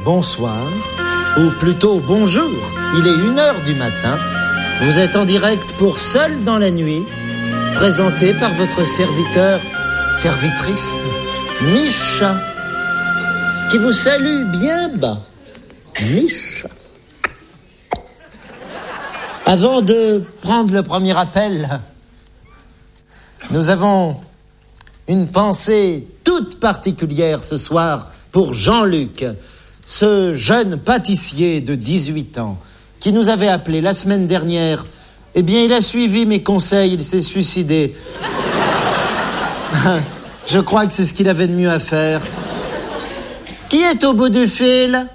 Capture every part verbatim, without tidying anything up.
bonsoir, ou plutôt bonjour. Il est une heure du matin. Vous êtes en direct pour Seul dans la nuit, présenté par votre serviteur, servitrice, Micha, qui vous salue bien bas. Micha. Avant de prendre le premier appel, nous avons une pensée toute particulière ce soir pour Jean-Luc, ce jeune pâtissier de dix-huit ans qui nous avait appelé la semaine dernière. Eh bien, il a suivi mes conseils, il s'est suicidé. Je crois que c'est ce qu'il avait de mieux à faire. Qui est au bout du fil?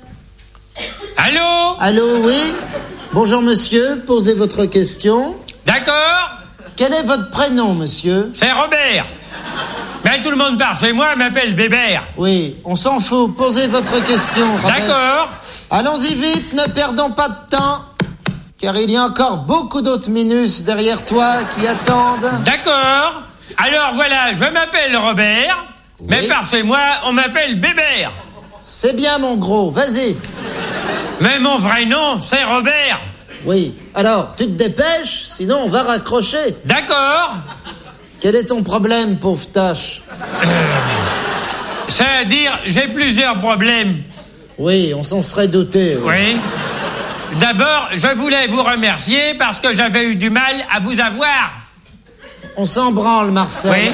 Allô? Allô, oui? Bonjour, monsieur, posez votre question. D'accord. Quel est votre prénom, monsieur? C'est Robert. Mais tout le monde part chez moi, m'appelle Bébert. Oui, on s'en fout, posez votre question, Robert. D'accord. Allons-y vite, ne perdons pas de temps, car il y a encore beaucoup d'autres minus derrière toi qui attendent. D'accord. Alors voilà, je m'appelle Robert, oui. Mais par chez moi, on m'appelle Bébert. C'est bien, mon gros, vas-y. Mais mon vrai nom, c'est Robert. Oui, alors, tu te dépêches, sinon on va raccrocher. D'accord. Quel est ton problème, pauvre tâche? euh, C'est-à-dire, j'ai plusieurs problèmes. Oui, on s'en serait douté. Oui. oui. D'abord, je voulais vous remercier parce que j'avais eu du mal à vous avoir. On s'en branle, Marcel. Oui.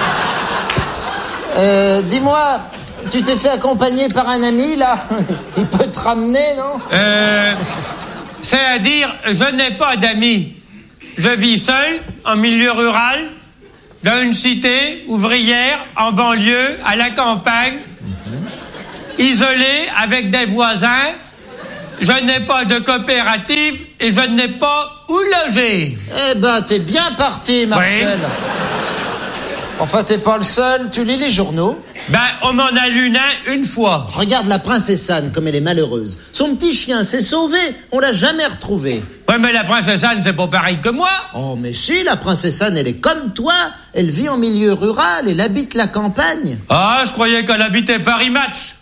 Euh, euh, dis-moi, tu t'es fait accompagner par un ami, là? Il peut te ramener, non? Euh... C'est-à-dire, je n'ai pas d'amis. Je vis seul, en milieu rural, dans une cité ouvrière, en banlieue, à la campagne, mm-hmm. isolé, avec des voisins. Je n'ai pas de coopérative et je n'ai pas où loger. Eh ben, t'es bien parti, Marcel. Oui. Enfin, t'es pas le seul, tu lis les journaux. Ben, on m'en a lu un une fois. Regarde la princesse Anne, comme elle est malheureuse. Son petit chien s'est sauvé, on l'a jamais retrouvé. Ouais, mais la princesse Anne, c'est pas pareil que moi. Oh, mais si, la princesse Anne, elle est comme toi. Elle vit en milieu rural, elle habite la campagne. Ah, je croyais qu'elle habitait Paris Match.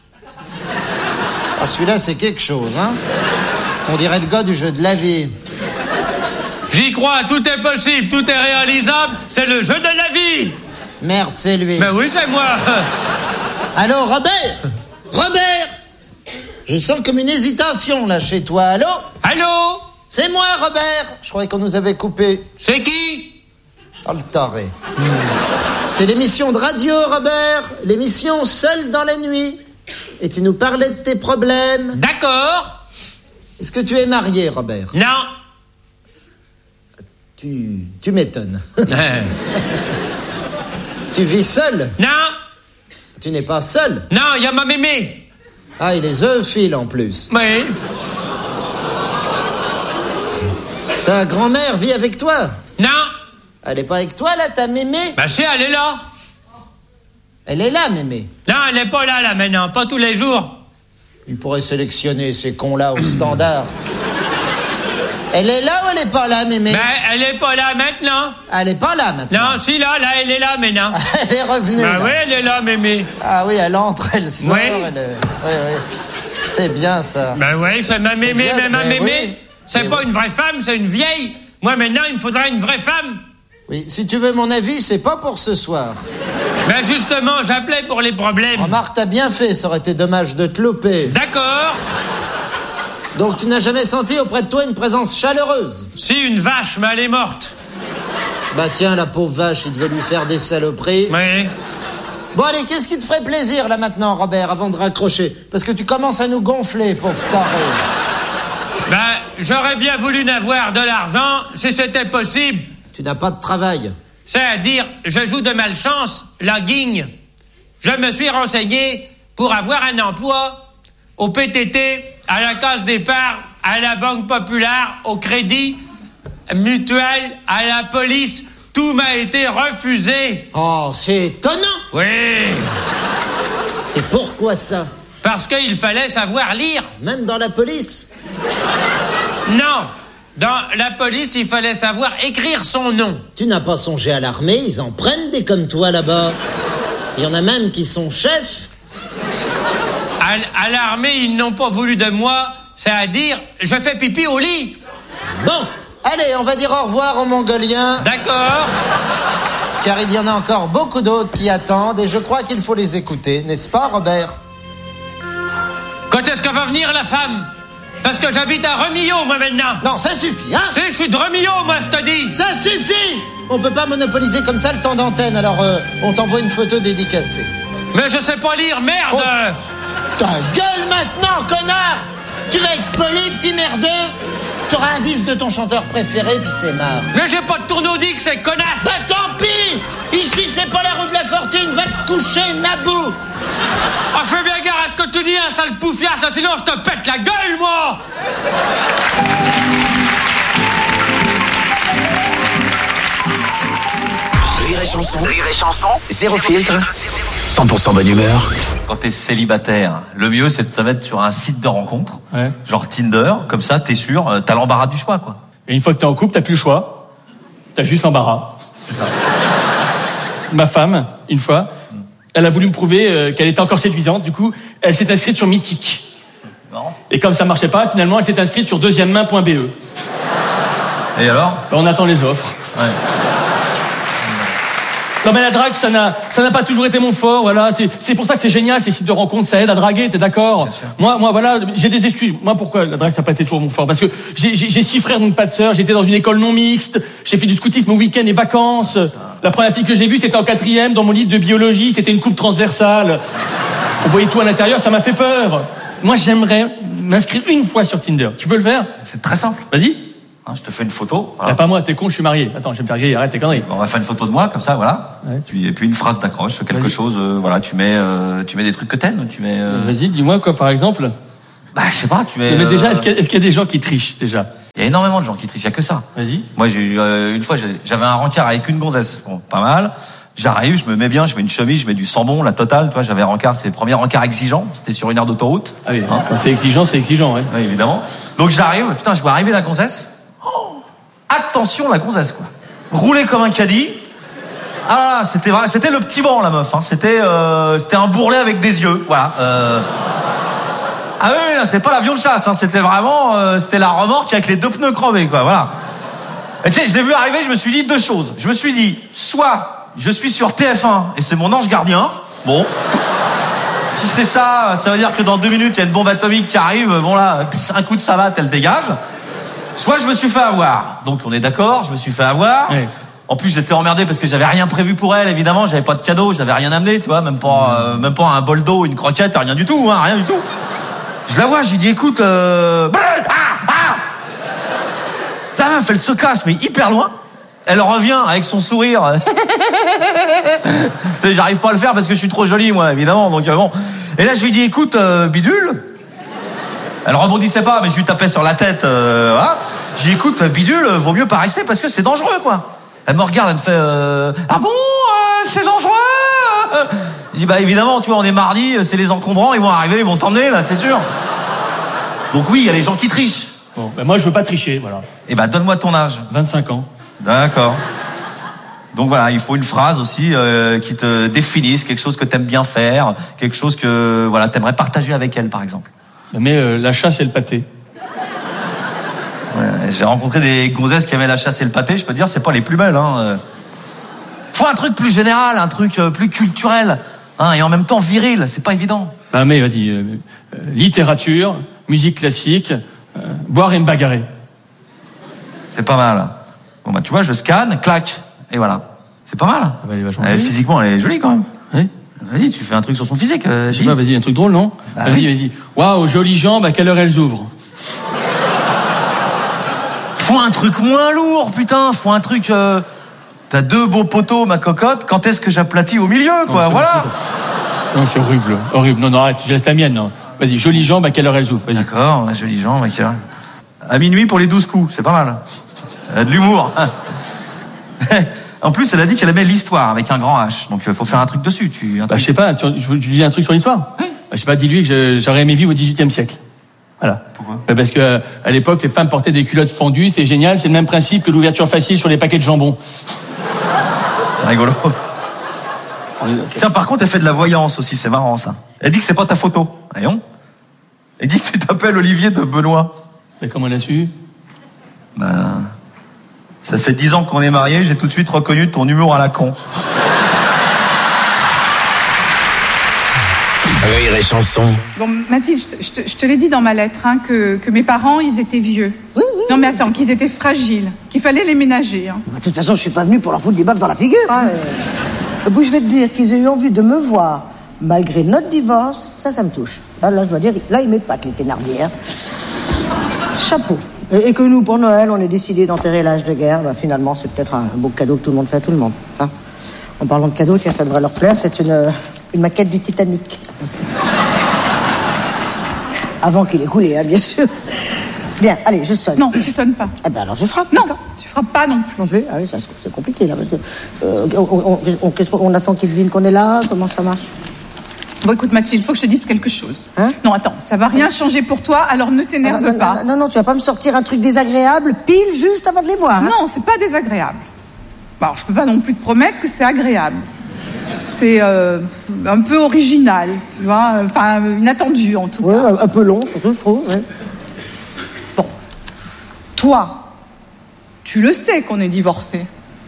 Ah, celui-là, c'est quelque chose, hein. On dirait le gars du jeu de la vie. J'y crois, tout est possible, tout est réalisable, c'est le jeu de la vie. Merde, c'est lui. Ben oui, c'est moi. Allô, Robert? Robert? Je sens comme une hésitation, là, chez toi. Allô? Allô? C'est moi, Robert. Je croyais qu'on nous avait coupé. C'est qui? Oh, le taré. Mmh. C'est l'émission de radio, Robert. L'émission Seul dans la nuit. Et tu nous parlais de tes problèmes. D'accord. Est-ce que tu es marié, Robert? Non. Tu... tu m'étonnes. Tu vis seul? Non. Tu n'es pas seul? Non, il y a ma mémé. Ah, il est zoophile en plus. Oui. Ta grand-mère vit avec toi? Non. Elle est pas avec toi, là, ta mémé? Bah si, elle est là. Elle est là, mémé? Non, elle n'est pas là, là, maintenant. Pas tous les jours. Il pourrait sélectionner ces cons-là au standard. Elle est là ou elle est pas là, mémé? Ben, elle est pas là maintenant. Elle est pas là maintenant? Non, si, là, là, elle est là maintenant. Elle est revenue, Ben là. oui, elle est là, mémé. Ah oui, elle entre, elle sort, oui. elle est... Oui, oui. C'est bien, ça. Ben oui, c'est ma mémé, bien, mais ma ben mémé, oui. c'est mais pas oui. une vraie femme, c'est une vieille. Moi, maintenant, il me faudrait une vraie femme. Oui, si tu veux mon avis, c'est pas pour ce soir. Ben justement, j'appelais pour les problèmes. Remarque, t'as bien fait, ça aurait été dommage de te louper. D'accord. Donc tu n'as jamais senti auprès de toi une présence chaleureuse? Si, une vache, mais elle est morte. Bah tiens, la pauvre vache, il devait lui faire des saloperies. Oui. Bon allez, qu'est-ce qui te ferait plaisir là maintenant, Robert, avant de raccrocher? Parce que tu commences à nous gonfler, pauvre taré. Ben, j'aurais bien voulu n'avoir de l'argent si c'était possible. Tu n'as pas de travail. C'est-à-dire, je joue de malchance la guigne. Je me suis renseigné pour avoir un emploi au P T T, à la Caisse d'épargne, à la Banque Populaire, au Crédit Mutuel, à la police. Tout m'a été refusé. Oh, c'est étonnant. Oui. Et pourquoi ça? Parce qu'il fallait savoir lire. Même dans la police? Non. Dans la police, il fallait savoir écrire son nom. Tu n'as pas songé à l'armée, ils en prennent des comme toi là-bas. Il y en a même qui sont chefs. À, à l'armée, ils n'ont pas voulu de moi, c'est-à-dire, je fais pipi au lit. Bon, allez, on va dire au revoir aux Mongoliens. D'accord. Car il y en a encore beaucoup d'autres qui attendent et je crois qu'il faut les écouter, n'est-ce pas, Robert? Quand est-ce que va venir la femme? Parce que j'habite à Remillot, moi, maintenant. Non, ça suffit, hein? Tu sais, je suis de Remillot, moi, je te dis. Ça suffit! On peut pas monopoliser comme ça le temps d'antenne, alors euh, on t'envoie une photo dédicacée. Mais je sais pas lire, merde. Oh. Ta gueule maintenant, connard! Tu vas être poli, petit merdeux? T'auras un disque de ton chanteur préféré, puis c'est marre. Mais j'ai pas de tourneau-dick, c'est connasse. Bah tant pis! Ici, c'est pas la roue de la fortune, va te coucher, Nabou! Ah, fais bien gare à ce que tu dis, hein, sale poufiasse, sinon je te pète la gueule, moi. Rire et chanson, rire et chanson, zéro filtre, cent pour cent bonne humeur. Quand t'es célibataire, le mieux c'est de te mettre sur un site de rencontre, Ouais. genre Tinder, comme ça t'es sûr, euh, t'as l'embarras du choix, quoi. Et une fois que t'es en couple, t'as plus le choix. T'as juste l'embarras. C'est ça. Ma femme, une fois, elle a voulu me prouver euh, qu'elle était encore séduisante. Du coup, elle s'est inscrite sur Mythique. Non. Et comme ça marchait pas, finalement, elle s'est inscrite sur deuxième main point b e. Et alors? Ben, on attend les offres. Ouais. Non mais la drague, ça n'a, ça n'a pas toujours été mon fort, voilà. C'est, c'est pour ça que c'est génial, ces sites de rencontres, ça aide à draguer, t'es d'accord? Bien sûr. Moi, moi, voilà, j'ai des excuses. Moi, pourquoi la drague, ça n'a pas été toujours mon fort? Parce que j'ai, j'ai, j'ai six frères, donc pas de sœurs. J'étais dans une école non mixte. J'ai fait du scoutisme au week-end et vacances. La première fille que j'ai vue, c'était en quatrième, dans mon livre de biologie. C'était une coupe transversale. On voyait tout à l'intérieur, ça m'a fait peur. Moi, j'aimerais m'inscrire une fois sur Tinder. Tu peux le faire? C'est très simple. Vas-y. Hein, je te fais une photo. Voilà. T'as pas moi, t'es con, je suis marié. Attends, je vais me faire griller, arrête tes conneries. On va faire une photo de moi, comme ça, voilà. Ouais. Puis, et puis une phrase d'accroche, quelque Vas-y. chose, euh, voilà, tu mets, euh, tu mets des trucs que t'aimes, tu mets. Euh... Vas-y, dis-moi quoi, par exemple. Bah, je sais pas, tu mets. Mais euh, déjà, est-ce qu'il y a, est-ce qu'il y a des gens qui trichent, déjà? Il y a énormément de gens qui trichent, il y a que ça. Vas-y. Moi, j'ai eu euh, une fois, j'ai- j'avais un rencard avec une gonzesse, bon, pas mal. J'arrive, je me mets bien, je mets une chemise, je mets du sambon, la totale, tu vois, j'avais un rencard, c'est le premier rencard exigeant, c'était sur une aire d'autoroute. Ah oui, Hein. quand c'est exigeant, c'est exigeant, ouais. Oui, évidemment. Donc j'arrive, putain, je vois arriver la gonzesse. Oh, attention, la gonzesse, quoi. Roulée comme un caddie. Ah, c'était vrai, c'était le petit banc, la meuf. Hein. C'était, euh, c'était un bourrelet avec des yeux, voilà. Euh... Ah oui, là, c'est pas l'avion de chasse, hein. C'était vraiment, euh, c'était la remorque avec les deux pneus crevés, quoi. Voilà. Et tu sais, je l'ai vu arriver, je me suis dit deux choses. Je me suis dit, soit je suis sur T F un et c'est mon ange gardien. Bon. Si c'est ça, ça veut dire que dans deux minutes, il y a une bombe atomique qui arrive. Bon là, pss, un coup de savate, elle dégage. Soit je me suis fait avoir. Donc on est d'accord, je me suis fait avoir. Ouais. En plus, j'étais emmerdé parce que j'avais rien prévu pour elle, évidemment. J'avais pas de cadeau, j'avais rien amené, tu vois. Même pas, euh, même pas un bol d'eau, une croquette, rien du tout, hein, rien du tout. Je la vois, je lui dis, écoute, euh... ah, ah. La meuf, elle se casse, mais hyper loin. Elle revient avec son sourire. J'arrive pas à le faire parce que je suis trop jolie, moi, évidemment. Donc euh, bon. Et là, je lui dis, écoute, euh, bidule. Elle rebondissait pas, mais je lui tapais sur la tête. Euh, voilà. Je lui dis, écoute, bidule, vaut mieux pas rester parce que c'est dangereux, quoi. Elle me regarde, elle me fait, euh, ah bon, euh, c'est dangereux. Je dis, bah évidemment, tu vois, on est mardi, c'est les encombrants, ils vont arriver, ils vont t'emmener, là, c'est sûr. Donc oui, il y a les gens qui trichent. Bon, ben moi, je veux pas tricher, voilà. Eh ben, donne-moi ton âge. vingt-cinq ans. D'accord. Donc voilà, il faut une phrase aussi euh, qui te définisse, quelque chose que t'aimes bien faire, quelque chose que voilà t'aimerais partager avec elle, par exemple. Mais euh, la chasse et le pâté. Ouais, j'ai rencontré des gonzesses qui aimaient la chasse et le pâté. Je peux te dire, c'est pas les plus belles. Hein. Faut un truc plus général, un truc euh, plus culturel, hein, et en même temps viril. C'est pas évident. Ben mais vas-y, euh, euh, littérature, musique classique, euh, boire et me bagarrer. C'est pas mal. Bon bah tu vois, je scanne, clac, et voilà. C'est pas mal. Ah bah, elle est vachement Euh, jolie. physiquement, elle est jolie quand même. Oui. Vas-y, tu fais un truc sur son physique. Euh, Je sais dis. pas, vas-y, un truc drôle, non? Bah Vas-y, oui. vas-y. Waouh, jolies jambes, à quelle heure elles ouvrent? Faut un truc moins lourd, putain. Faut un truc. Euh... T'as deux beaux poteaux, ma cocotte. Quand est-ce que j'aplatis au milieu, quoi? Non, c'est- Voilà. Non, c'est horrible, horrible. Non, non, arrête, tu laisses la mienne, non. Vas-y, jolies jambes, à quelle heure elles ouvrent? Vas-y. D'accord, ma jolie jambe, ok. À minuit pour les douze coups, c'est pas mal. Elle a de l'humour. En plus, elle a dit qu'elle aimait l'histoire avec un grand H. Donc, il faut faire un truc dessus. Tu, un Bah, truc- je sais pas, tu, je veux- tu dis un truc sur l'histoire? Oui. Bah, je sais pas, dis-lui que je- j'aurais aimé vivre au dix-huitième siècle. Voilà. Pourquoi? Bah, parce que euh, à l'époque, les femmes portaient des culottes fendues, c'est génial, c'est le même principe que l'ouverture facile sur les paquets de jambon. C'est rigolo. Tiens, par contre, elle fait de la voyance aussi, c'est marrant ça. Elle dit que c'est pas ta photo. Voyons. Elle dit que tu t'appelles Olivier de Benoît. Mais comment elle a su? Ben, ça fait dix ans qu'on est mariés, j'ai tout de suite reconnu ton humour à la con. Rire et chanson. Bon, Mathilde, je te, je te, je te l'ai dit dans ma lettre, hein, que, que mes parents, ils étaient vieux. Oui, oui. Non, mais attends, qu'ils étaient fragiles, qu'il fallait les ménager. Hein. De toute façon, je suis pas venu pour leur foutre des baffes dans la figure. Hein. Et puis, je vais te dire qu'ils aient eu envie de me voir, malgré notre divorce, ça, ça me touche. Là, là je dois dire, là, ils m'épatent, les Thénardier. Hein. Chapeau. Et, et que nous, pour Noël, on ait décidé d'enterrer l'âge de guerre, bah, finalement, c'est peut-être un beau cadeau que tout le monde fait à tout le monde. Hein. En parlant de cadeaux, tiens, ça devrait leur plaire, c'est une, une maquette du Titanic. Avant qu'il ait coulé, hein, bien sûr. Bien, allez, je sonne. Non, tu sonnes pas. Eh ben alors je frappe. Non, tu frappes pas non plus. Non plus. Ah oui, ça, c'est compliqué là, parce que euh, on, on, on, qu'est-ce qu'on- on attend qu'ils devinent qu'on est là. Comment ça marche? Bon, écoute, Mathilde, il faut que je te dise quelque chose. Hein? Non, attends, ça va rien changer pour toi, alors ne t'énerve Ah, non, pas. Non, non, non, tu vas pas me sortir un truc désagréable pile juste avant de les voir. Hein? Non, c'est pas désagréable. Bon, alors, je peux pas non plus te promettre que c'est agréable. C'est euh, un peu original, tu vois, enfin, inattendu en tout Ouais, cas. un peu long, surtout, je trouve. Ouais. Bon, toi, tu le sais qu'on est divorcés.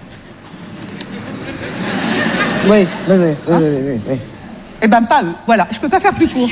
Oui, oui, oui, oui, oui, oui, oui. Eh ben, pas eux. Voilà, je peux pas faire plus court.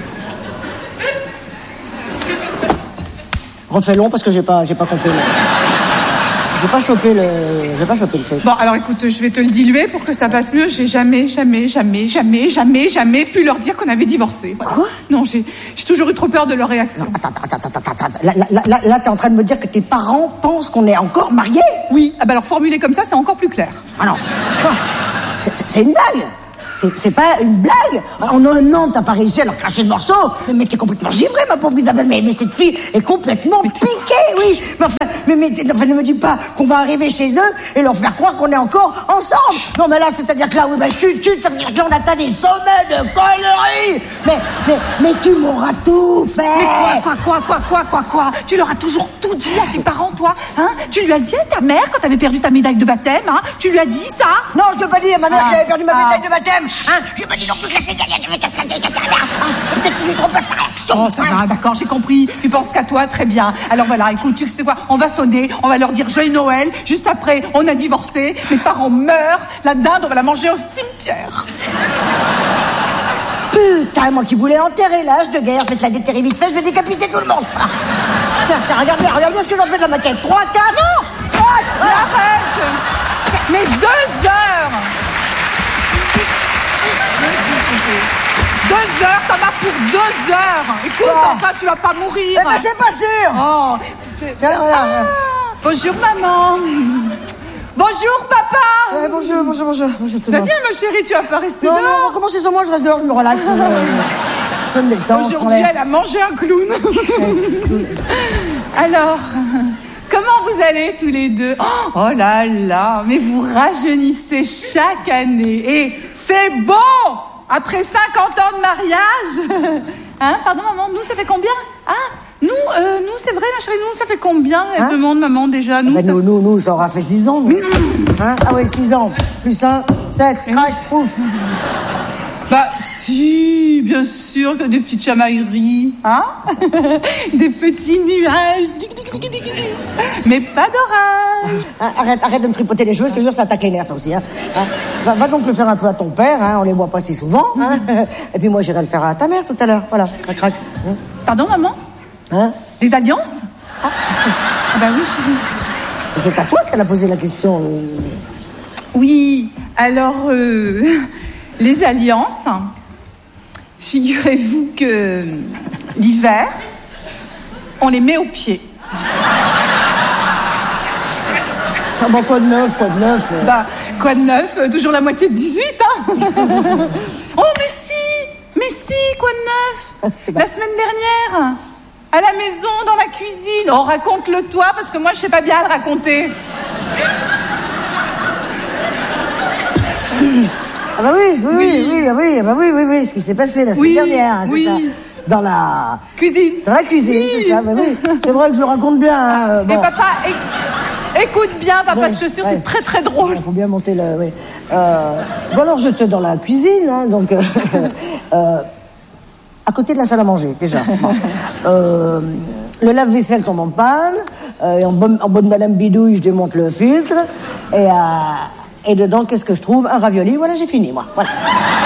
Refais long parce que j'ai pas, j'ai pas compris. le- J'ai pas chopé le, j'ai pas chopé le truc. Bon, alors écoute, je vais te le diluer pour que ça passe mieux. J'ai jamais, jamais, jamais, jamais, jamais, jamais pu leur dire qu'on avait divorcé. Quoi? Non, j'ai j'ai toujours eu trop peur de leur réaction. Attends, attends, attends, attends, attends. Là, là, là, là, t'es en train de me dire que tes parents pensent qu'on est encore mariés? Oui, ah bah alors formulé comme ça, c'est encore plus clair. Ah non, quoi? C'est- c'est c'est une blague. C'est- C'est pas une blague. En un an, t'as pas réussi à leur cracher le morceau. Mais, mais t'es complètement givrée, ma pauvre Isabelle. Mais, mais cette fille est complètement piquée, oui. Mais enfin, mais, mais, enfin, ne me dis pas qu'on va arriver chez eux et leur faire croire qu'on est encore ensemble. Non, mais là, c'est-à-dire que là, oui, bah, chut, chut, ça veut dire qu'on atteint des sommets de conneries. Mais, mais, mais tu m'auras tout fait. Mais quoi, quoi, quoi, quoi, quoi, quoi, quoi? Tu leur as toujours tout dit à tes parents, toi, hein? Tu lui as dit à ta mère quand t'avais perdu ta médaille de baptême, hein? Tu lui as dit ça? Non, je veux pas dire à ma mère Ah. qui avait perdu ma Ah. médaille de baptême. Hein, je vais pas dire non plus que la médaille de baptême. Peut-être qu'il lui trompe pas sa réaction. Oh, ça va, d'accord, j'ai compris. Tu penses qu'à toi, très bien. Alors voilà, écoute, tu sais quoi? On va sonner, on va leur dire joyeux Noël. Juste après, on a divorcé. Mes parents meurent. La dinde, on va la manger au cimetière. Putain, moi qui voulais enterrer l'âge de guerre, je vais te la déterrer vite fait, je vais décapiter tout le monde. Ah. Tiens, tiens, regarde bien, regarde bien ce que j'en fais de la maquette. trois, quatre, non. Mais arrête! Mais deux heures! Deux heures, ça va pour deux heures! Écoute, Ouais. enfin, tu vas pas mourir! Eh ben, c'est pas sûr. Oh! Tiens, regarde. Ah, bonjour, maman! Bonjour, papa! Eh, bonjour, bonjour, bonjour. bonjour tout le Bah, monde. viens, ma chérie, tu vas pas rester Non, non, dehors! non, commencez sans moi, je reste dehors, je me relaxe. Je me, je me détends, je prends Aujourd'hui, l'air. elle a mangé un clown. Alors, comment vous allez tous les deux? Oh là là, mais vous rajeunissez chaque année. Et c'est beau! Après cinquante ans de mariage. Hein, pardon, maman, nous, ça fait combien? Ah, nous, euh, nous, c'est vrai, ma chérie, nous, ça fait combien? Elle Hein? demande, maman, déjà. Nous, Ben, ça nous, nous, nous, ça aura fait six ans. nous. Hein? Ah oui, six ans. Plus un, sept, crac, ouf. Bah, si, bien sûr que des petites chamailleries, hein? Des petits nuages, dig, dig, dig, dig, dig. Mais pas d'orage. Hein, arrête, arrête de me tripoter les cheveux, je te jure, ça attaque les nerfs, ça aussi. Hein. Hein, va, va donc le faire un peu à ton père, hein, on les voit pas si souvent. Hein. Et puis moi, j'irai le faire à ta mère tout à l'heure. Voilà, crac, crac. Hein. Pardon, maman? Hein? Des alliances? Ah, ah bah oui, chérie. C'est à toi qu'elle a posé la question. euh. Oui, alors, euh, les alliances, figurez-vous que l'hiver, on les met au pied. Ah bon, quoi de neuf, quoi de neuf euh. Bah, quoi de neuf? Euh, Toujours la moitié de dix-huit, hein? Oh, mais si! Mais si, quoi de neuf? La semaine dernière, à la maison, dans la cuisine. Oh, raconte-le toi, parce que moi, je sais pas bien le raconter. Ah bah oui, oui, oui, oui, ah oui, ah bah oui, oui, oui, ce qui s'est passé la semaine Oui, dernière, hein, c'est oui. ça. Dans la... Cuisine. Dans la cuisine, Oui. c'est ça, bah oui. C'est vrai que je le raconte bien. hein, Et bon. papa, et, Écoute bien, papa, Ouais, je te sûr, ouais. c'est très très drôle. Il faut bien monter le... Oui. Euh, bon, alors, j'étais dans la cuisine, hein, donc... Euh, euh, à côté de la salle à manger, déjà. Euh, le lave-vaisselle tombe en panne, euh, et en bonne, en bonne madame bidouille, je démonte le filtre, et, euh, et dedans, qu'est-ce que je trouve? Un ravioli, voilà, j'ai fini, moi. Voilà.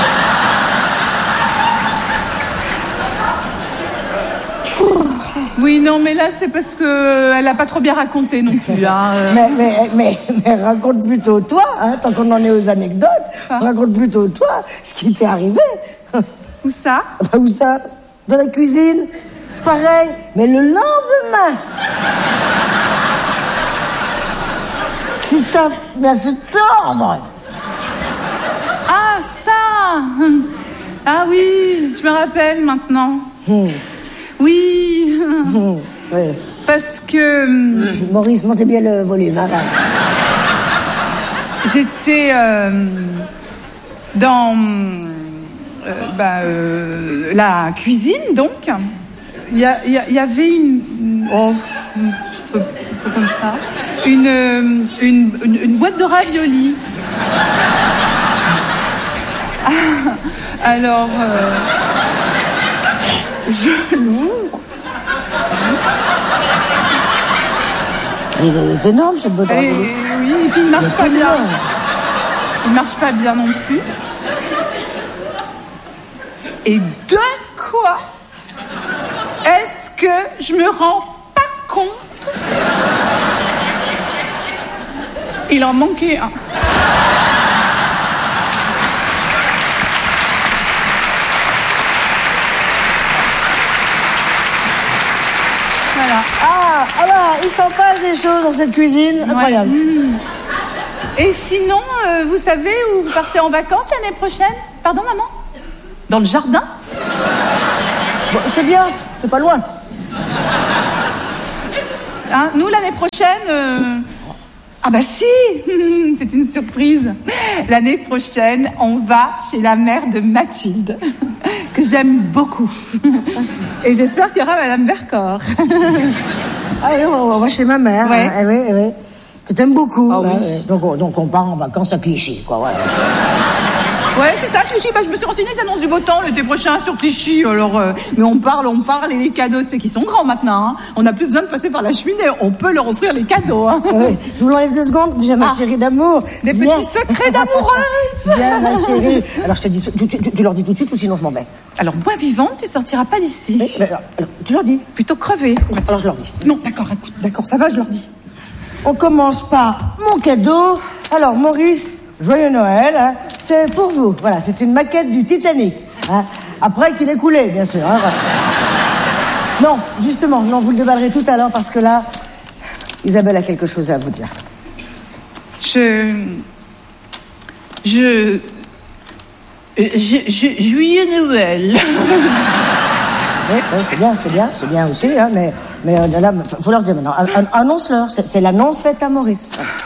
Oui, non, mais là, c'est parce que elle a pas trop bien raconté non plus. Hein. Mais, mais, mais, mais raconte plutôt toi, hein, tant qu'on en est aux anecdotes, Ah. raconte plutôt toi ce qui t'est arrivé. Où ça? Bah, où ça? Dans la cuisine. Pareil, mais le lendemain. Tu t'as bien se tordre. Ah, ça. Ah oui, je me rappelle maintenant. Hmm. Oui. Hmm, oui. Parce que Maurice, montez bien le volume. Hein, là. j'étais euh, dans euh, bah, euh, la cuisine, donc. Il y, a- il y a- il y avait une... Oh, un peu, un peu comme ça. Une, euh, une, une, une boîte de raviolis. Ah, alors, euh, je l'ouvre. Il est énorme, ce beau Et, dragon. oui, et puis il marche pas bien. Il marche pas bien non plus. Et de quoi est-ce que je me rends pas compte? Il en manquait un. Voilà. Ah, ah bah, il s'en passe des choses dans cette cuisine. Incroyable. Ouais. Mmh. Et sinon, euh, vous savez où vous partez en vacances l'année prochaine? Pardon, maman? Dans le jardin? Bon, c'est bien, c'est pas loin. Hein, nous, l'année prochaine... euh, Ah bah si. C'est une surprise. L'année prochaine, on va chez la mère de Mathilde, que j'aime beaucoup. Et j'espère qu'il y aura Madame Vercors. Ah oui, on on va chez ma mère. Ouais. Hein, eh oui, eh oui. Que t'aimes beaucoup. Ah hein, oui. ouais. Donc, on, donc on part en vacances à Clichy, quoi. Voilà. Ouais, c'est ça, Clichy. Bah, je me suis renseignée, les annonces du beau temps l'été prochain sur Clichy. Alors, euh, mais on parle, on parle, et les cadeaux, tu sais qu'ils sont grands maintenant. Hein. On n'a plus besoin de passer par la cheminée. On peut leur offrir les cadeaux. Hein. Ah oui. Je vous l'enlève deux secondes. Déjà, ma Ah. chérie d'amour. Des Viens. petits secrets d'amoureuse. Viens, ma chérie. Alors, je te dis, tu, tu- tu- tu leur dis tout de suite ou sinon je m'en vais. Alors, moi vivante, tu sortiras pas d'ici. Oui, mais alors, alors, tu leur dis. Plutôt crever. Alors, je leur dis. Non, d'accord, écoute, d'accord, ça va, je leur dis. On commence par mon cadeau. Alors, Maurice, joyeux Noël. Hein. C'est pour vous. Voilà, c'est une maquette du Titanic. Hein. Après qu'il ait coulé, bien sûr. Hein, voilà. Non, justement, non, vous le déballerez tout à l'heure parce que là, Isabelle a quelque chose à vous dire. Je. Je. Je. je- Joyeux Noël. Oui, oui, c'est bien, c'est bien, c'est bien aussi, hein, mais, mais euh, là, faut leur dire maintenant. An- an- Annonce-leur, c'est c'est l'annonce faite à Maurice.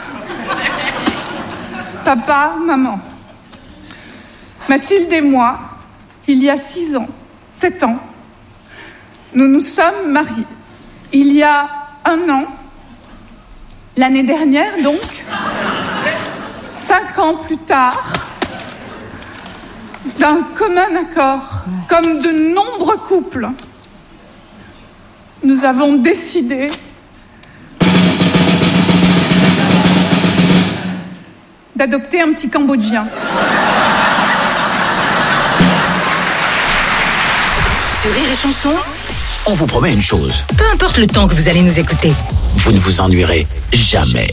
Papa, maman. Mathilde et moi, il y a six ans, sept ans, nous nous sommes mariés. Il y a un an, l'année dernière donc, cinq ans plus tard, d'un commun accord, comme de nombreux couples, nous avons décidé d'adopter un petit Cambodgien. Sur Rire et Chanson, On vous promet une chose, peu importe le temps que vous allez nous écouter. vous ne vous ennuierez jamais.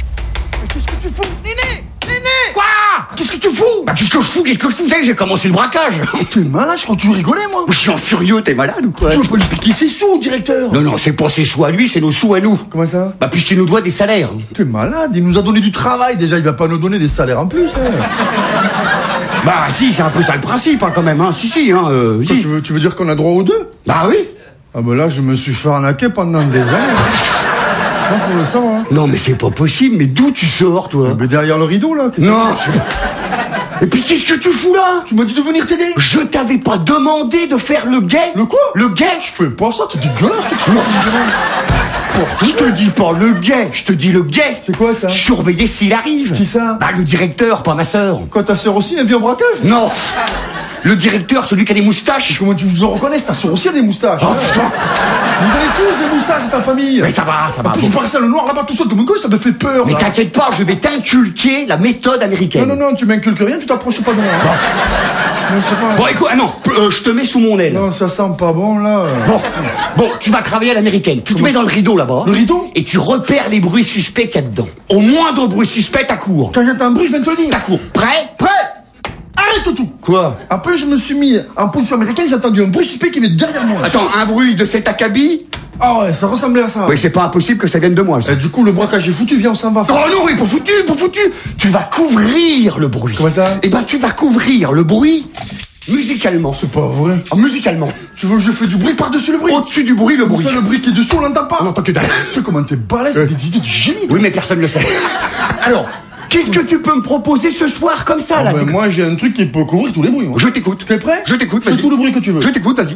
Quoi? Qu'est-ce que tu fous? Bah qu'est-ce que je fous? Qu'est-ce que je fous? J'ai commencé le braquage. T'es malade, je crois que tu rigolais, moi. Je suis en furieux, t'es malade ou quoi? Tu veux pas lui piquer ses sous, directeur? Non, non, c'est pas ses sous à lui, c'est nos sous à nous. Comment ça? Bah puisqu'il nous doit des salaires. T'es malade, il nous a donné du travail, déjà, il va pas nous donner des salaires en plus. Hein. Bah si, c'est un peu ça le principe hein, quand même. Hein. Si, si, hein. Euh, Toi, si. tu, veux, tu veux dire qu'on a droit aux deux? Bah oui. Ah bah là, je me suis fait arnaquer pendant des années. Ça, faut le savoir. Non mais c'est pas possible, mais d'où tu sors toi? Mais derrière le rideau, là. qu'est-ce Non. c'est- Et puis qu'est-ce que tu fous là? Tu m'as dit de venir t'aider. Je t'avais pas demandé de faire le guet. Le quoi? Le guet. Je fais pas ça, t'es dégueulasse. t'es- Non. Je te dis pas le gay, je te dis le gay. C'est quoi ça? Surveiller s'il arrive. Qui ça? Bah le directeur, pas ma sœur. Quoi, ta sœur aussi, elle vit au braquage? Non. Le directeur, celui qui a des moustaches. Comment tu le reconnais? Ta sœur aussi a des moustaches. Oh, hein. putain. Vous avez tous des moustaches dans ta famille. Mais ça va, ça va. En plus, je parais ça le noir là-bas tout seul comme un gosse, ça me fait peur. Mais là. t'inquiète pas, je vais t'inculquer la méthode américaine. Non, non, non, tu m'inculques rien, tu t'approches pas de moi. Non, je sais pas. Bon, écoute, ah non, euh, je te mets sous mon aile. Non, ça sent pas bon là. Bon, bon, tu vas travailler à l'américaine. Tu te mets dans le rideau là-bas. Le rideau? Et tu repères les bruits suspects qu'il y a dedans. Au moindre bruit suspect, t'accours. Quand j'entends un bruit, je viens de te le dire. T'accours. Prêt? Prêt? Arrête tout. Quoi? Après, je me suis mis en position américaine, j'ai entendu un bruit suspect qui est derrière moi. Attends, un bruit de cet acabit? Ah ouais, ça ressemblait à ça. Oui, c'est pas impossible que ça vienne de moi, ça. Et du coup, le braquage est foutu, viens, on s'en va. Oh non, oui, pour foutu, pour foutu. Tu vas couvrir le bruit. Comment ça? Eh ben, tu vas couvrir le bruit musicalement. C'est pas vrai. Ah, musicalement. Tu veux que je fais du bruit par-dessus le bruit? Au-dessus du bruit, le Comme bruit. ça, le bruit qui est dessous, on l'entend pas. On entend que dalle. Putain, comment t'es balèze, Euh. c'est des idées de génie. Oui, mais personne ne le sait. Alors, qu'est-ce que tu peux me proposer ce soir comme ça, Ah là? ben, moi, j'ai un truc qui peut couvrir tous les bruits. moi. Je t'écoute. T'es prêt? Je t'écoute, Fais vas-y. tout le bruit que tu veux. Je t'écoute, vas-y.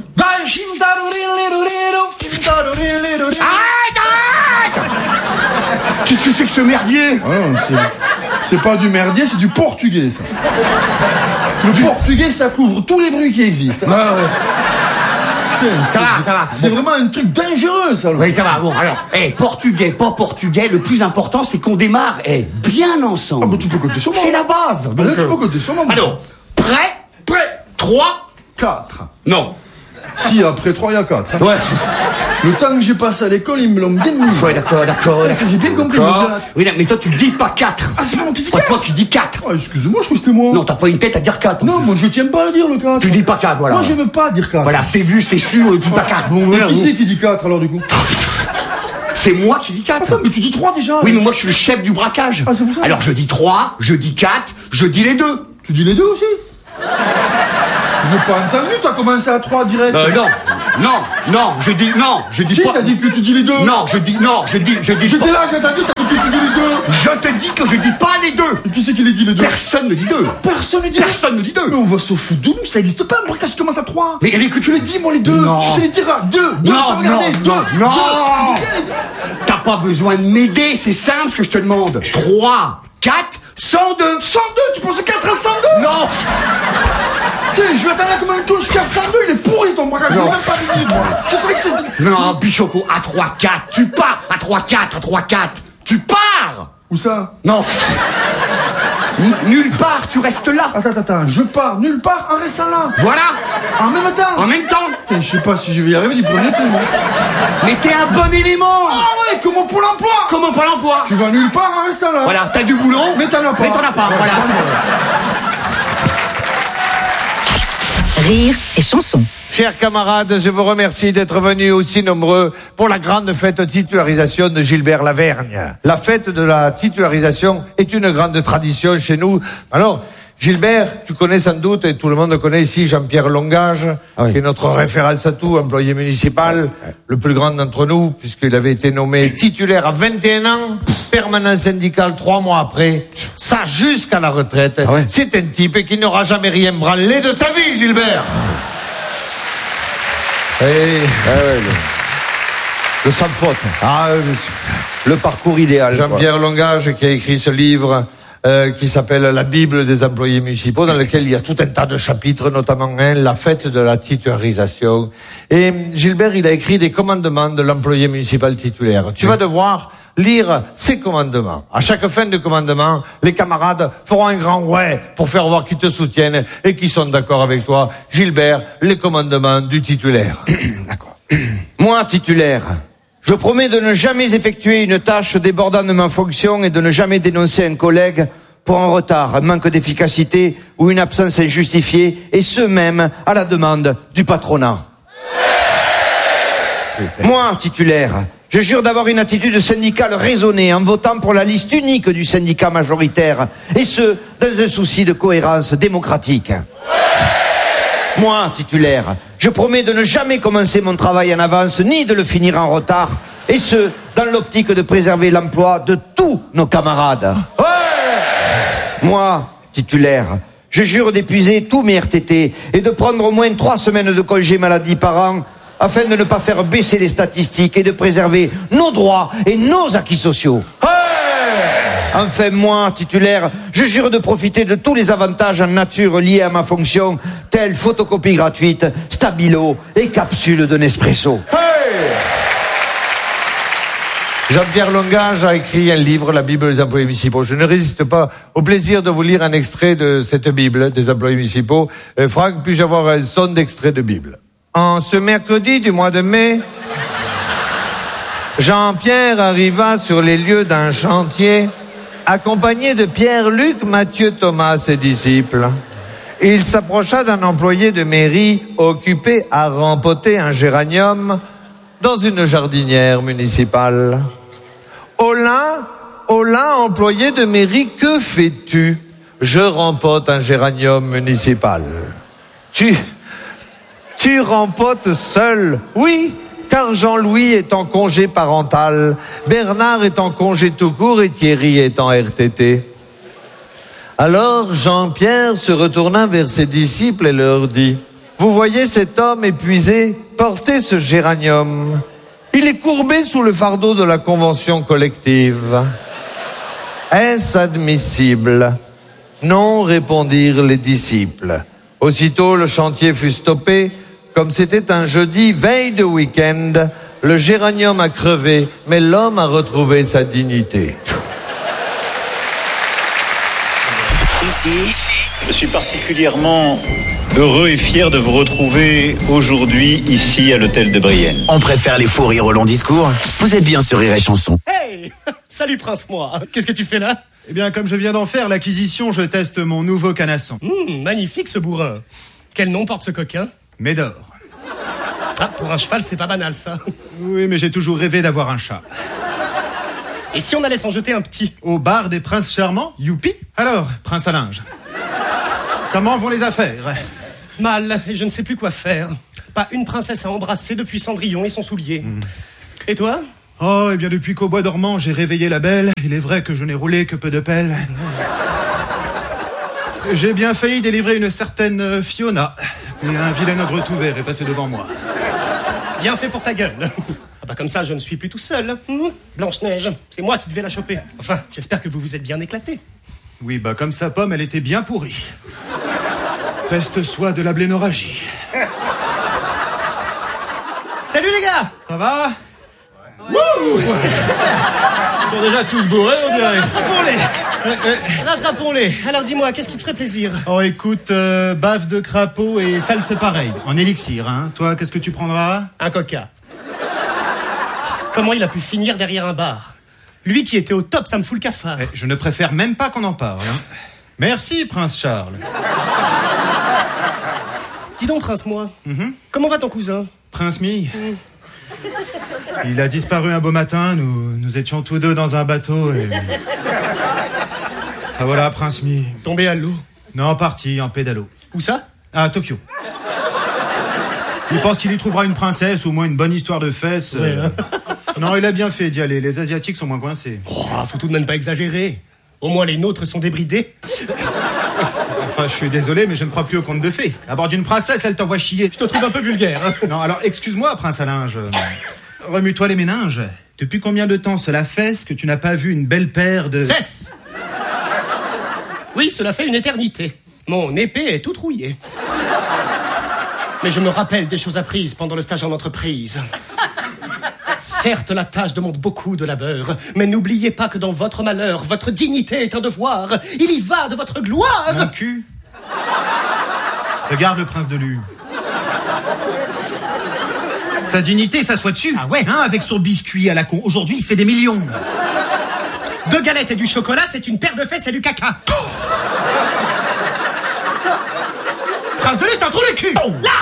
Qu'est-ce que c'est que ce merdier? Ah non, c'est- c'est pas du merdier, c'est du portugais, ça. Le portugais, ça couvre tous les bruits qui existent. Ah ouais. Putain, Ça c'est- va, ça va, c'est C'est bon. vraiment un truc dangereux, ça. Oui, ça va, bon, alors, eh, portugais, pas portugais, le plus important, c'est qu'on démarre, eh, bien ensemble. Ah bah tu peux compter sur moi. C'est la base. Bah, là, Donc, tu euh, peux compter sur moi. Alors, prêt? Prêt. trois, quatre. non. Si, après trois, il y a quatre. hein. Ouais. Le temps que j'ai passé à l'école, ils me l'ont bien mis. Ouais, d'accord, d'accord. Est-ce que j'ai bien compris, D'accord. Nicolas? Oui, non, mais toi, tu dis pas quatre. Ah, c'est pas moi qui dis Pas quatre. toi qui dis quatre. Ah, excusez-moi, je crois que c'était moi. Non, t'as pas une tête à dire quatre. Non, moi, je tiens pas à le dire, le quatre. Tu dis pas quatre, voilà. Moi, j'aime pas dire quatre. Voilà, c'est vu, c'est sûr, tu dis pas quatre. Bon, Mais voilà, qui bon. c'est qui dit quatre, alors, du coup? C'est moi qui dis quatre. Attends, mais tu dis trois, déjà. Oui, mais moi, je suis le chef du braquage. Ah, c'est pour ça. Alors, je dis trois, je dis quatre, je dis les deux. Tu dis les deux aussi? J'ai pas entendu, t'as commencé à trois direct. Euh, non, non, non, je dis non, je dis Si, pas. t'as dit que tu dis les deux. Non, je dis non, je dis, je dis J'étais pas. là, j'ai entendu, t'as dit que tu dis les deux. Je te dis que je dis pas les deux. Et qui c'est qui les dit les deux? Personne ne dit deux. Personne ne dit Personne ne dit Mais deux. on va se foutre de nous, ça existe pas, un braquage qui commence à trois. Mais écoute, Je l'ai dit, moi, les deux. Non. Je sais les dire, à deux. Deux, Non, sans regarder. non, Deux. non, deux. non. Ah, T'as pas besoin de m'aider, c'est simple ce que je te demande. trois, quatre, cent deux. cent deux, tu penses que quatre à cent deux? Non. Putain, je vais attendre comme un con jusqu'à cent deux, il est pourri ton braquage, je Non. l'ai même pas dit, moi. Je savais que c'était... Non, Bichoco, à trois, quatre, tu pars. À trois, quatre, à trois, quatre, tu pars. Où ça? Non. N- Nulle part, tu restes là. Attends, attends, attends, je pars nulle part en restant là. Voilà. En même temps. En même temps. Putain, je sais pas si je vais y arriver du premier coup, moi. Mais t'es un bon élément. Ah ouais, comme au Pôle emploi. Comment pas l'emploi? Tu vas nulle part en restant là. Voilà, t'as du boulot. Mais t'en as pas. Mais t'en as pas, voilà. Rire et chanson. Chers camarades, je vous remercie d'être venus aussi nombreux pour la grande fête de titularisation de Gilbert Lavergne. La fête de la titularisation est une grande tradition chez nous. Alors, Gilbert, tu connais sans doute, et tout le monde connaît ici Jean-Pierre Longage, Ah oui. qui est notre référence à tout, employé municipal, le plus grand d'entre nous, puisqu'il avait été nommé titulaire à vingt et un ans, permanent syndical trois mois après, ça jusqu'à la retraite. Ah ouais. C'est un type qui n'aura jamais rien branlé de sa vie, Gilbert. Et... Ah ouais, le, le sans faute. Ah, euh, Le parcours idéal. Jean-Pierre Longage qui a écrit ce livre euh, qui s'appelle La Bible des employés municipaux, dans lequel il y a tout un tas de chapitres, notamment un, la fête de la titularisation. Et Gilbert, il a écrit des commandements de l'employé municipal titulaire. Tu vas devoir lire ces commandements. À chaque fin de commandement, les camarades feront un grand ouais pour faire voir qu'ils te soutiennent et qu'ils sont d'accord avec toi. Gilbert, les commandements du titulaire. D'accord. Moi, titulaire, je promets de ne jamais effectuer une tâche débordant de ma fonction et de ne jamais dénoncer un collègue pour un retard, un manque d'efficacité ou une absence injustifiée, et ce même à la demande du patronat. Moi, titulaire, je jure d'avoir une attitude syndicale raisonnée en votant pour la liste unique du syndicat majoritaire, et ce, dans un souci de cohérence démocratique. Moi, titulaire, je promets de ne jamais commencer mon travail en avance, ni de le finir en retard, et ce, dans l'optique de préserver l'emploi de tous nos camarades. Ouais. Moi, titulaire, je jure d'épuiser tous mes R T T et de prendre au moins trois semaines de congé maladie par an, afin de ne pas faire baisser les statistiques et de préserver nos droits et nos acquis sociaux. Enfin, moi, titulaire, je jure de profiter de tous les avantages en nature liés à ma fonction, tels photocopie gratuite, stabilo et capsule de Nespresso. Jean-Pierre Longage a écrit un livre, La Bible des employés municipaux. Je ne résiste pas au plaisir de vous lire un extrait de cette Bible des employés municipaux. Euh, Franck, puis-je avoir un son d'extrait de Bible? En ce mercredi du mois de mai, Jean-Pierre arriva sur les lieux d'un chantier, accompagné de Pierre-Luc, Mathieu, Thomas, ses disciples. Il s'approcha d'un employé de mairie occupé à rempoter un géranium dans une jardinière municipale. Hola, hola, employé de mairie, que fais-tu? Je rempote un géranium municipal. Tu, tu rempotes seul? Oui, car Jean-Louis est en congé parental, Bernard est en congé tout court et Thierry est en R T T. Alors Jean-Pierre se retourna vers ses disciples et leur dit: vous voyez cet homme épuisé porter ce géranium. Il est courbé sous le fardeau de la convention collective. Est-ce admissible? Non, répondirent les disciples. Aussitôt le chantier fut stoppé. Comme c'était un jeudi, veille de week-end, le géranium a crevé, mais l'homme a retrouvé sa dignité. Ici, je suis particulièrement heureux et fier de vous retrouver aujourd'hui ici à l'hôtel de Brienne. On préfère les fous rires au long discours. Vous êtes bien sur Rire et Chanson. Hey, salut Prince-moi. Qu'est-ce que tu fais là? Eh bien, comme je viens d'en faire l'acquisition, je teste mon nouveau canasson. Mmh, magnifique ce bourrin. Quel nom porte ce coquin? Médor. Ah, pour un cheval, c'est pas banal ça. Oui, mais j'ai toujours rêvé d'avoir un chat. Et si on allait s'en jeter un petit? Au bar des princes charmants? Youpi. Alors, prince à linge, comment vont les affaires? Mal, et je ne sais plus quoi faire. Pas une princesse à embrasser depuis Cendrillon et son soulier. Mmh. Et toi? Oh, eh bien depuis qu'au bois dormant j'ai réveillé la belle, il est vrai que je n'ai roulé que peu de pelles. J'ai bien failli délivrer une certaine Fiona. Et un vilain ogre tout vert est passé devant moi. Bien fait pour ta gueule. Ah bah comme ça, je ne suis plus tout seul. Mmh. Blanche-Neige, c'est moi qui devais la choper. Enfin, j'espère que vous vous êtes bien éclatés. Oui, bah comme sa pomme, elle était bien pourrie. Peste soit de la blénorragie. Salut les gars! Ça va? Ouais. Wouh! Ils sont déjà tous bourrés, on dirait. Rattrapons-les! Ouais, ouais. Rattrapons-les. Alors dis-moi, qu'est-ce qui te ferait plaisir? Oh écoute, euh, bave de crapaud et salse pareil, en élixir, hein. Toi, qu'est-ce que tu prendras? Un coca. Comment il a pu finir derrière un bar? Lui qui était au top, ça me fout le cafard. Eh, je ne préfère même pas qu'on en parle, hein. Merci, Prince Charles. Dis donc, Prince-moi, mm-hmm. Comment va ton cousin? Prince Mi mm. Il a disparu un beau matin, nous, nous étions tous deux dans un bateau et... Ah voilà, Prince Mi. Tombé à l'eau? Non, parti, en pédalo. Où ça? À Tokyo. Il pense qu'il y trouvera une princesse ou au moins une bonne histoire de fesses. Ouais, hein. Non, il a bien fait d'y aller, les Asiatiques sont moins coincés. Oh, faut tout de même pas exagérer. Au moins les nôtres sont débridés. Enfin, je suis désolé, mais je ne crois plus au conte de fées. À bord d'une princesse, elle t'envoie chier. Je te trouve un peu vulgaire. Hein. Non, alors excuse-moi, prince à linge. Remue-toi les méninges. Depuis combien de temps cela fait que tu n'as pas vu une belle paire de... Cesse! Oui, cela fait une éternité. Mon épée est toute rouillée. Mais je me rappelle des choses apprises pendant le stage en entreprise. Certes, la tâche demande beaucoup de labeur, mais n'oubliez pas que dans votre malheur, votre dignité est un devoir. Il y va de votre gloire. Mon cul. Regarde le prince de Lu. Sa dignité s'assoit dessus. Ah ouais, hein, avec son biscuit à la con. Aujourd'hui, il se fait des millions. Deux galettes et du chocolat, c'est une paire de fesses et du caca. Oh. Prince de Lu, c'est un trou de cul. Oh. Là.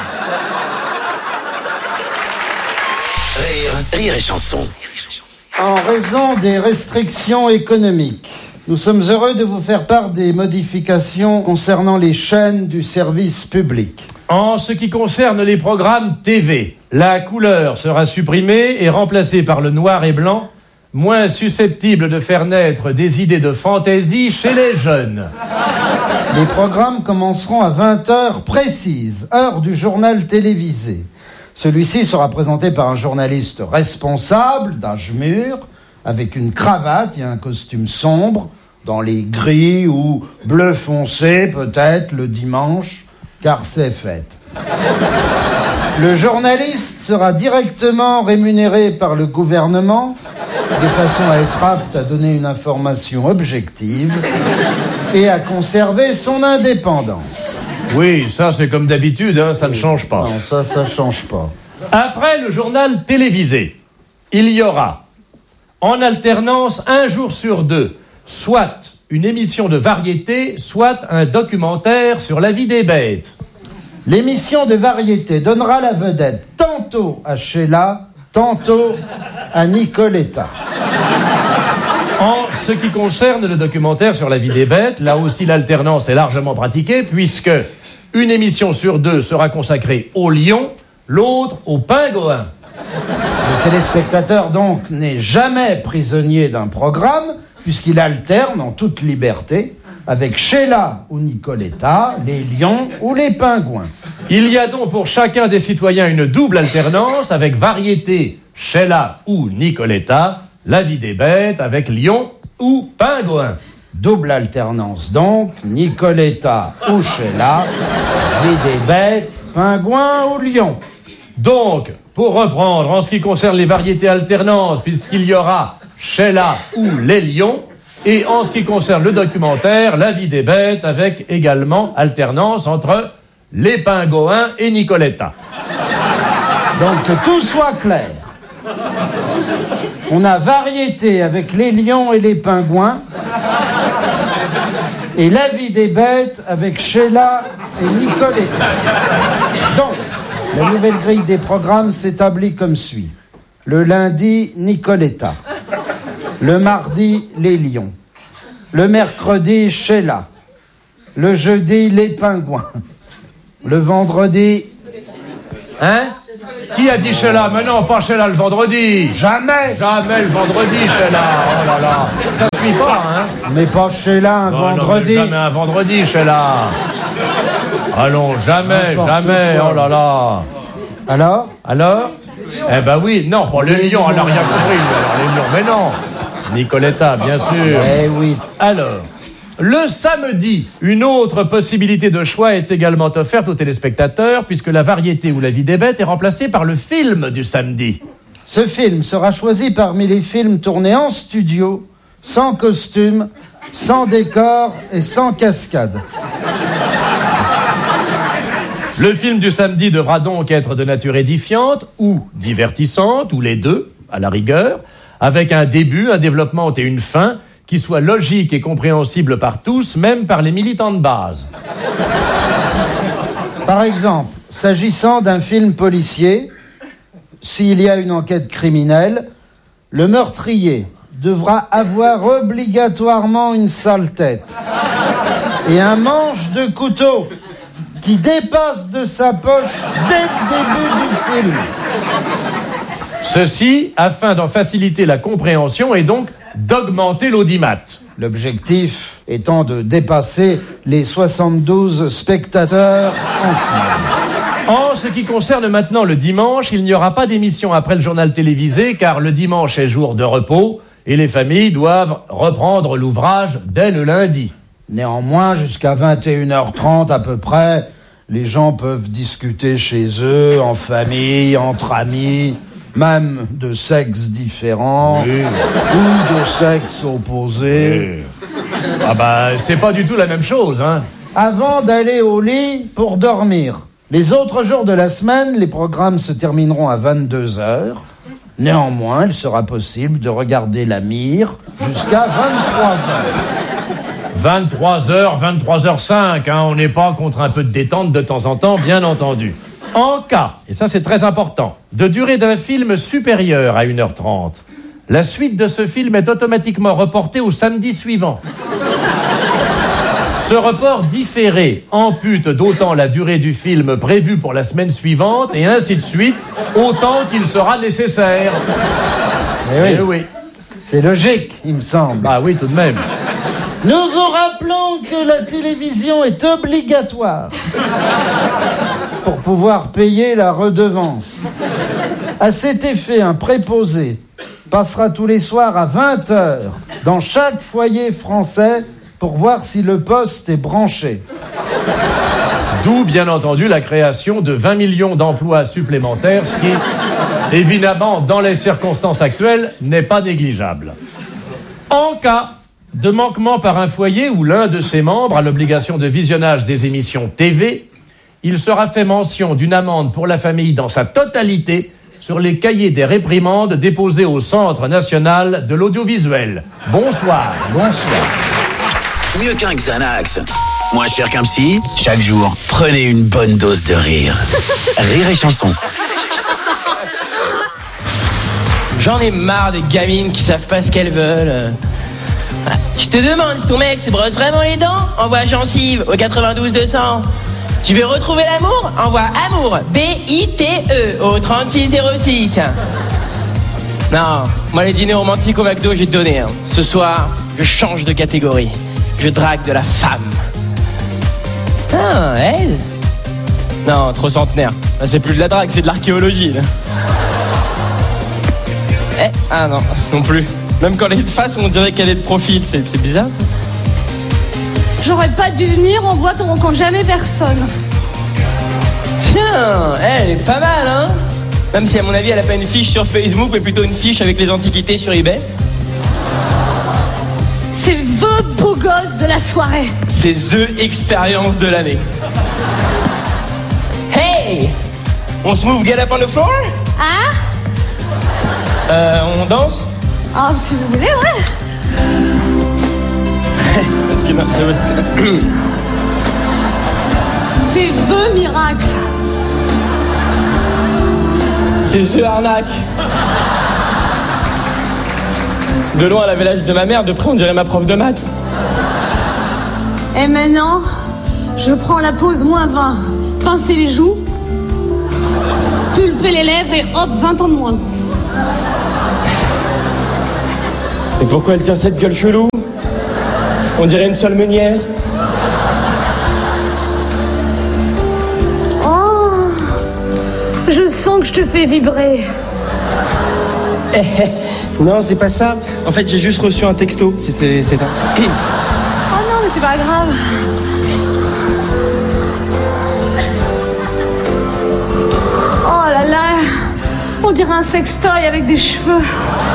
Rire, rire et chanson. En raison des restrictions économiques, nous sommes heureux de vous faire part des modifications concernant les chaînes du service public. En ce qui concerne les programmes T V, la couleur sera supprimée et remplacée par le noir et blanc, moins susceptible de faire naître des idées de fantaisie chez les jeunes. Les programmes commenceront à vingt heures précises, heure du journal télévisé. Celui-ci sera présenté par un journaliste responsable, d'âge mûr, avec une cravate et un costume sombre, dans les gris ou bleu foncé, peut-être, le dimanche, car c'est fête. Le journaliste sera directement rémunéré par le gouvernement, de façon à être apte à donner une information objective et à conserver son indépendance. Oui, ça c'est comme d'habitude, hein, ça ne change pas. Non, ça, ça change pas. Après le journal télévisé, il y aura, en alternance, un jour sur deux, soit une émission de variété, soit un documentaire sur la vie des bêtes. L'émission de variété donnera la vedette tantôt à Sheila, tantôt à Nicoletta. En ce qui concerne le documentaire sur la vie des bêtes, là aussi l'alternance est largement pratiquée, puisque une émission sur deux sera consacrée au lion, l'autre au pingouin. Le téléspectateur, donc, n'est jamais prisonnier d'un programme, puisqu'il alterne en toute liberté avec Sheila ou Nicoletta, les lions ou les pingouins. Il y a donc pour chacun des citoyens une double alternance avec variété, Sheila ou Nicoletta, la vie des bêtes avec lion ou pingouin. Double alternance donc, Nicoletta ou Sheila, vie des bêtes, pingouin ou lion. Donc, pour reprendre, en ce qui concerne les variétés alternances, puisqu'il y aura Sheila ou les lions, et en ce qui concerne le documentaire, la vie des bêtes, avec également alternance entre les pingouins et Nicoletta. Donc que tout soit clair. On a variété avec les lions et les pingouins, et la vie des bêtes avec Sheila et Nicoletta. Donc, la nouvelle grille des programmes s'établit comme suit. Le lundi, Nicoletta. Le mardi, les lions. Le mercredi, Sheila. Le jeudi, les pingouins. Le vendredi... Hein? Qui a dit Sheila? Mais non, pas Sheila le vendredi. Jamais. Jamais le vendredi, Sheila. Oh là là. Ça ne suit pas, hein? Mais pas Sheila un non, vendredi. Non, jamais un vendredi, Sheila. Allons, jamais, jamais. Oh là là. Alors? Alors? Eh ben oui, non, pas les lions, elle n'a rien compris. Alors, les lions, mais non. Nicoletta, bien sûr. Eh oui. Alors, le samedi, une autre possibilité de choix est également offerte aux téléspectateurs, puisque la variété ou la vie des bêtes est remplacée par le film du samedi. Ce film sera choisi parmi les films tournés en studio, sans costume, sans décor et sans cascade. Le film du samedi devra donc être de nature édifiante ou divertissante, ou les deux, à la rigueur, avec un début, un développement et une fin qui soient logiques et compréhensibles par tous, même par les militants de base. Par exemple, s'agissant d'un film policier, s'il y a une enquête criminelle, le meurtrier devra avoir obligatoirement une sale tête et un manche de couteau qui dépasse de sa poche dès le début du film. Ceci afin d'en faciliter la compréhension et donc d'augmenter l'audimat. L'objectif étant de dépasser les soixante-douze spectateurs en salle. En ce qui concerne maintenant le dimanche, il n'y aura pas d'émission après le journal télévisé car le dimanche est jour de repos et les familles doivent reprendre l'ouvrage dès le lundi. Néanmoins, jusqu'à vingt et une heures trente à peu près, les gens peuvent discuter chez eux, en famille, entre amis, même de sexes différents, oui. ou de sexes opposés. Oui. Ah bah, c'est pas du tout la même chose, hein. Avant d'aller au lit pour dormir. Les autres jours de la semaine, les programmes se termineront à vingt-deux heures. Néanmoins, il sera possible de regarder la mire jusqu'à vingt-trois heures. vingt-trois heures, vingt-trois heures cinq, hein, on n'est pas contre un peu de détente de temps en temps, bien entendu. En cas, et ça c'est très important, de durée d'un film supérieure à une heure trente, la suite de ce film est automatiquement reportée au samedi suivant. Ce report différé ampute d'autant la durée du film prévue pour la semaine suivante, et ainsi de suite, autant qu'il sera nécessaire. Eh oui. Eh oui. C'est logique, il me semble. Ah oui, tout de même. Nous vous rappelons que la télévision est obligatoire. pour pouvoir payer la redevance. À cet effet, un préposé passera tous les soirs à vingt heures dans chaque foyer français pour voir si le poste est branché. D'où, bien entendu, la création de vingt millions d'emplois supplémentaires, ce qui, évidemment, dans les circonstances actuelles, n'est pas négligeable. En cas de manquement par un foyer ou l'un de ses membres à l'obligation de visionnage des émissions T V, il sera fait mention d'une amende pour la famille dans sa totalité sur les cahiers des réprimandes déposés au Centre national de l'audiovisuel. Bonsoir. Bonsoir. Mieux qu'un Xanax. Moins cher qu'un psy, chaque jour, prenez une bonne dose de rire. Rire et chanson. J'en ai marre des gamines qui savent pas ce qu'elles veulent. Ah, tu te demandes si ton mec se brosse vraiment les dents? Envoie gencive au quatre-vingt-douze deux cents. Tu veux retrouver l'amour? Envoie amour, B I T E, au trente-six zéro six. Non, moi les dîners romantiques au McDo, j'ai donné. Hein. Ce soir, je change de catégorie. Je drague de la femme. Ah, elle? Non, trop centenaire. C'est plus de la drague, c'est de l'archéologie, là. Eh, ah non, non plus. Même quand elle est de face, on dirait qu'elle est de profil. C'est, c'est bizarre, ça. J'aurais pas dû venir en boîte, on rencontre jamais personne. Tiens, elle est pas mal, hein? Même si, à mon avis, elle a pas une fiche sur Facebook, mais plutôt une fiche avec les antiquités sur eBay. C'est the beau gosse de la soirée. C'est the expérience de l'année. Hey! On se move, get up on the floor? Hein? Euh, on danse? Ah, oh, si vous voulez, ouais. C'est the miracle. C'est the arnaque. De loin, elle avait l'âge de ma mère, de près, on dirait ma prof de maths. Et maintenant, je prends la pause moins vingt. Pincer les joues, pulper les lèvres et hop, vingt ans de moins. Et pourquoi elle tient cette gueule chelou? On dirait une seule meunière. Oh, je sens que je te fais vibrer. Eh, eh, non, c'est pas ça. En fait, j'ai juste reçu un texto. C'était, c'est ça. Oh non, mais c'est pas grave. Oh là là, on dirait un sextoy avec des cheveux.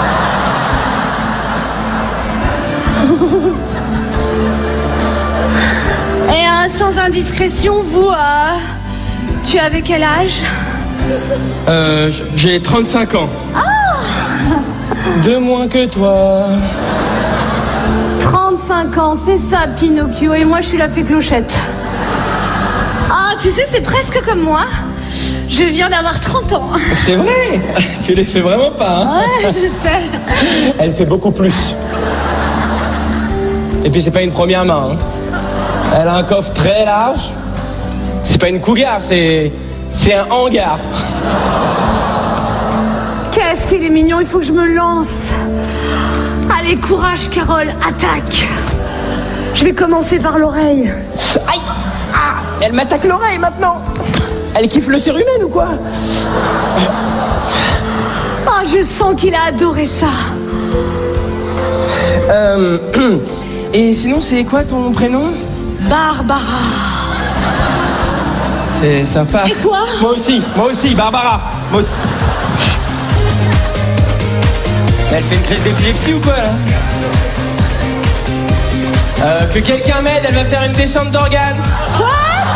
Et euh, sans indiscrétion, vous, euh, tu avais quel âge? Euh, j'ai trente-cinq ans. Oh! De moins que toi. trente-cinq ans, c'est ça, Pinocchio. Et moi, je suis la fée Clochette. Ah, tu sais, c'est presque comme moi. Je viens d'avoir trente ans. C'est vrai? Tu les fais vraiment pas, hein? Ouais, je sais. Elle fait beaucoup plus. Et puis, c'est pas une première main, hein. Elle a un coffre très large. C'est pas une cougar, c'est... c'est un hangar. Qu'est-ce qu'il est mignon, il faut que je me lance. Allez, courage, Carole, attaque. Je vais commencer par l'oreille. Aïe! Ah, elle m'attaque l'oreille maintenant. Elle kiffe le cérumen ou quoi? Ah, je sens qu'il a adoré ça. Euh... Et sinon, c'est quoi ton prénom? Barbara. C'est sympa. Et toi? Moi aussi, moi aussi, Barbara. Moi aussi. Elle fait une crise d'épilepsie ou quoi, là? Euh, que quelqu'un m'aide, elle va faire une descente d'organes. Quoi?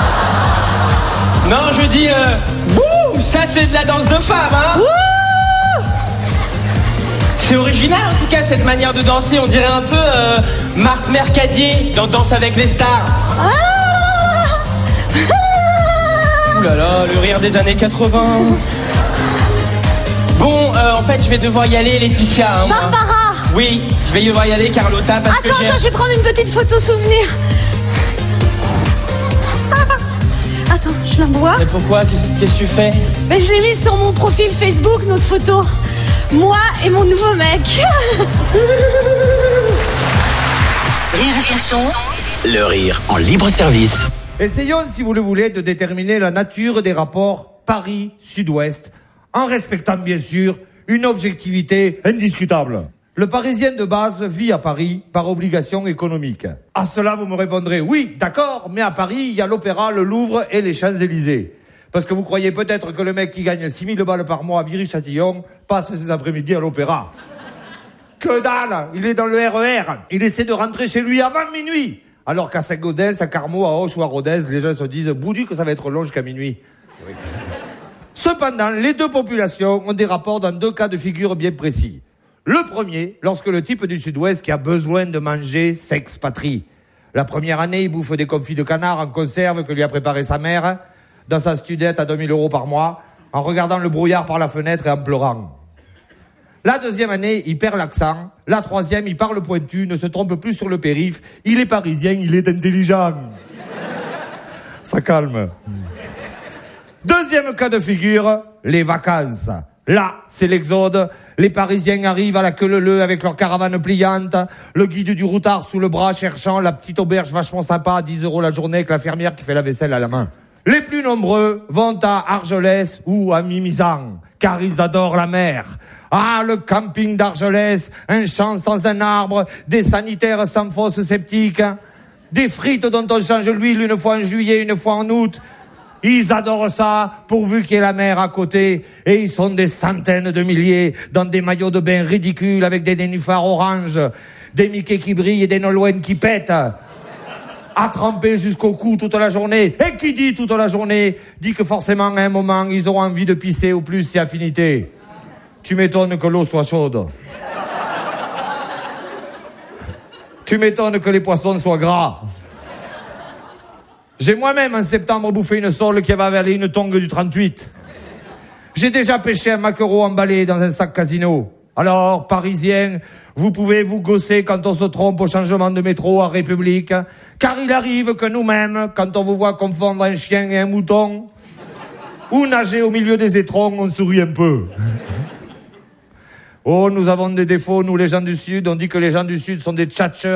Non, je dis, euh... Wouh, ça, c'est de la danse de femme, hein? Wouh! C'est original, en tout cas, cette manière de danser. On dirait un peu euh, Marc Mercadier dans Danse avec les stars. Ah! Ouh là là, le rire des années quatre-vingts. Bon, euh, en fait, je vais devoir y aller, Laetitia. Hein, moi. Barbara! Oui, je vais devoir y aller, Carlotta, parce attends, que j'ai... attends, je vais prendre une petite photo souvenir. Attends, je l'envoie. Mais pourquoi? Qu'est-ce, qu'est-ce que tu fais? Mais je l'ai mis sur mon profil Facebook, notre photo. Moi et mon nouveau mec. Rire et chanson. Le rire en libre service. Essayons, si vous le voulez, de déterminer la nature des rapports Paris-Sud-Ouest, en respectant bien sûr une objectivité indiscutable. Le Parisien de base vit à Paris par obligation économique. À cela, vous me répondrez, oui, d'accord, mais à Paris, il y a l'Opéra, le Louvre et les Champs-Élysées. Parce que vous croyez peut-être que le mec qui gagne six mille balles par mois à Viry-Châtillon passe ses après-midi à l'Opéra. Que dalle! Il est dans le R E R. Il essaie de rentrer chez lui avant minuit. Alors qu'à Saint-Gaudens, à Carmaux, à Auch ou à Rodez, les gens se disent, boudu que ça va être long jusqu'à minuit. Oui. Cependant, les deux populations ont des rapports dans deux cas de figure bien précis. Le premier, lorsque le type du Sud-Ouest qui a besoin de manger s'expatrie. La première année, il bouffe des confits de canard en conserve que lui a préparé sa mère, dans sa studette à deux mille euros par mois, en regardant le brouillard par la fenêtre et en pleurant. La deuxième année, il perd l'accent. La troisième, il parle pointu, ne se trompe plus sur le périph'. Il est parisien, il est intelligent. Ça calme. Deuxième cas de figure, les vacances. Là, c'est l'exode. Les Parisiens arrivent à la queue leu avec leur caravane pliante, le guide du routard sous le bras cherchant la petite auberge vachement sympa à dix euros la journée avec la fermière qui fait la vaisselle à la main. Les plus nombreux vont à Argelès ou à Mimizan, car ils adorent la mer. Ah, le camping d'Argelès, un champ sans un arbre, des sanitaires sans fosse septique, des frites dont on change l'huile une fois en juillet, une fois en août. Ils adorent ça, pourvu qu'il y ait la mer à côté. Et ils sont des centaines de milliers dans des maillots de bain ridicules avec des nénuphars oranges, des Mickey qui brillent et des Nolwenn qui pètent, à tremper jusqu'au cou toute la journée. Et qui dit toute la journée, dit que forcément à un moment, ils auront envie de pisser ou plus si affinité. Tu m'étonnes que l'eau soit chaude. Tu m'étonnes que les poissons soient gras. J'ai moi-même, en septembre, bouffé une sole qui avait avalé une tongue du trente-huit. J'ai déjà pêché un maquereau emballé dans un sac casino. Alors, Parisiens, vous pouvez vous gausser quand on se trompe au changement de métro à République, car il arrive que nous-mêmes, quand on vous voit confondre un chien et un mouton, ou nager au milieu des étrons, on sourit un peu. Oh, nous avons des défauts, nous les gens du Sud, on dit que les gens du Sud sont des tchatcheurs.